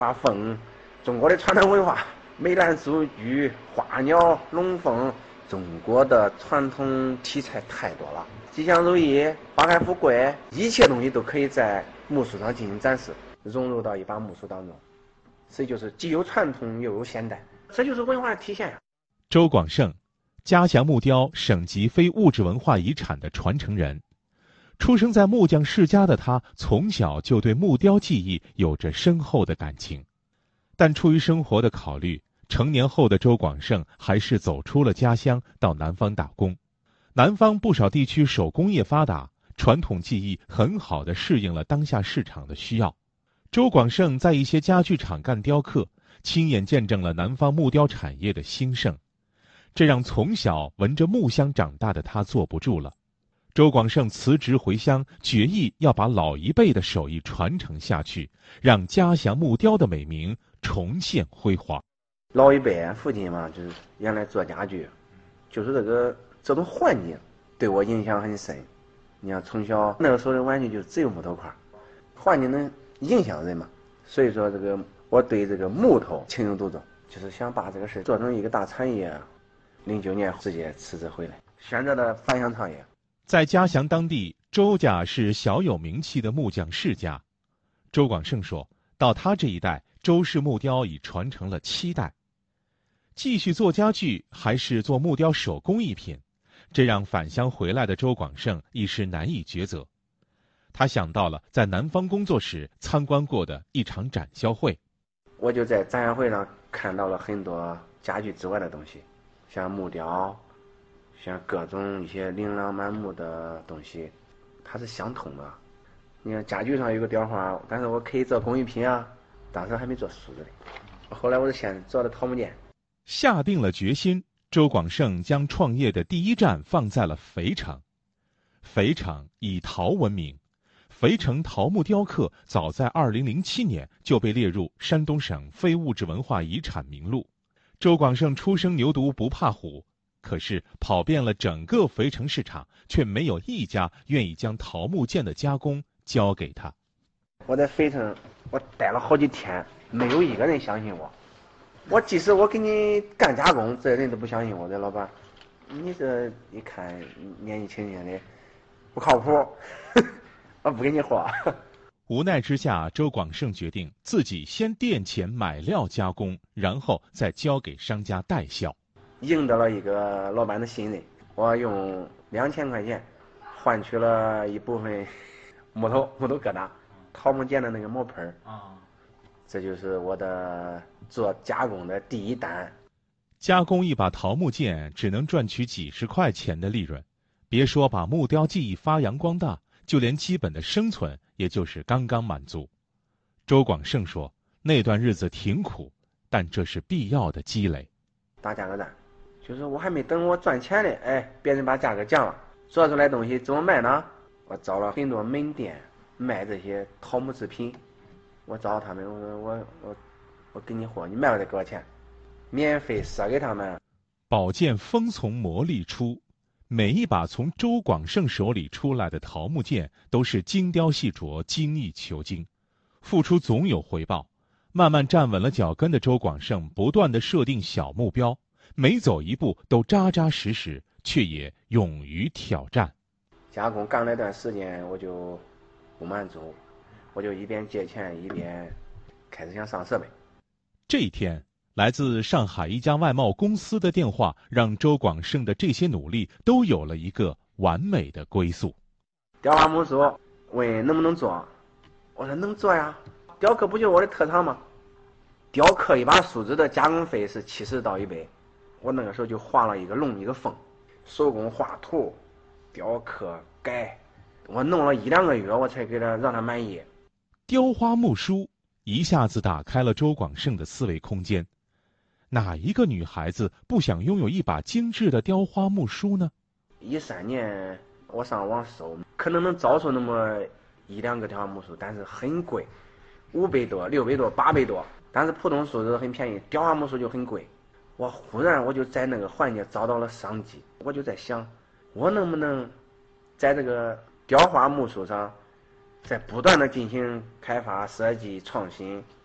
画凤，中国的传统文化，梅兰竹菊、花鸟、龙凤，中国的传统题材太多了。吉祥如意、花开富贵，一切东西都可以在木梳上进行展示，融入到一把木梳当中，所以就是既有传统又有现代，这就是文化的体现呀。 周广胜，嘉祥木雕省级非物质文化遗产的传承人。出生在木匠世家的他，从小就对木雕技艺有着深厚的感情。但出于生活的考虑，成年后的周广胜还是走出了家乡，到南方打工。南方不少地区手工业发达，传统技艺很好地适应了当下市场的需要。周广胜在一些家具厂干雕刻，亲眼见证了南方木雕产业的兴盛，这让从小闻着木香长大的他坐不住了。周广胜辞职回乡，决意要把老一辈的手艺传承下去，让嘉祥木雕的美名重现辉煌。 老一辈父亲嘛，就是原来做家具，就是这种环境对我影响很深。你看从小那个时候的玩具就只有木头块，环境能影响人嘛，所以说我对这个木头情有独钟，就是想把这个事做成一个大产业。09年直接辞职回来，选择了返乡创业。 在嘉祥当地，周家是小有名气的木匠世家。周广胜说，到他这一代，周氏木雕已传承了7代。继续做家具还是做木雕手工艺品，这让返乡回来的周广胜一时难以抉择。他想到了在南方工作时参观过的一场展销会， 我就在展销会上看到了很多家具之外的东西，像木雕，像各种一些琳琅满目的东西，它是相通的。你看家具上有个雕花，但是我可以做工艺品啊，当时还没做梳子嘞。后来我就先做了桃木剑。 下定了决心，周广胜将创业的第一站放在了肥城。肥城以陶闻名，肥城桃木雕刻早在2007年就被列入山东省非物质文化遗产名录。周广胜初生牛犊不怕虎，可是跑遍了整个肥城市场，却没有一家愿意将桃木剑的加工交给他。 我在肥城，我待了好几天，没有一个人相信我。即使我给你干加工，这人都不相信我。这老板，你这一看年纪轻轻的，不靠谱，我不给你活。 无奈之下，周广胜决定自己先垫钱买料加工，然后再交给商家代销。 赢得了一个老板的信任，我用2000块钱换取了一部分木头疙瘩、桃木剑的那个模盆啊。这就是我的做加工的第一单。 加工一把桃木剑只能赚取几十块钱的利润，别说把木雕技艺发扬光大，就连基本的生存也就是刚刚满足。周广胜说，那段日子挺苦，但这是必要的积累。 打价格战，就是我还没等我赚钱呢，别人把价格降了，做出来东西怎么卖呢？我找了很多门店卖这些桃木制品，我找他们，我给你货，你卖了得给我钱，免费赊给他们。 宝剑锋从磨砺出，每一把从周广胜手里出来的桃木剑都是精雕细琢、精益求精，付出总有回报。慢慢站稳了脚跟的周广胜，不断地设定小目标，每走一步都扎扎实实，却也勇于挑战。 加工干了一段时间，我就不满足，我就一边借钱一边开始想上设备。 这一天，来自上海一家外贸公司的电话，让周广胜的这些努力都有了一个完美的归宿。 雕花木梳问能不能做，我说能做呀，雕刻不就是我的特长吗？雕刻一把梳子的加工费是70到100，我那个时候就画了一个龙一个凤，手工画图、雕刻改，我弄了1-2个月，我才给他让他满意。 雕花木梳一下子打开了周广胜的思维空间。哪一个女孩子不想拥有一把精致的雕花木梳呢 ？13年我上网搜，可能能找出那么1-2个雕花木梳，但是很贵，500多、600多、800多。但是普通梳子很便宜，雕花木梳就很贵。忽然我就在那个环节找到了商机，我就在想，我能不能在这个雕花木梳上再不断的进行开发、设计、创新，